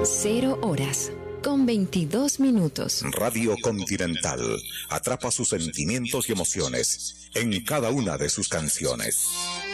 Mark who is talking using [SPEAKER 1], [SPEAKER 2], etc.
[SPEAKER 1] 0 horas con 22 minutos.
[SPEAKER 2] Radio Continental atrapa sus sentimientos y emociones en cada una de sus canciones.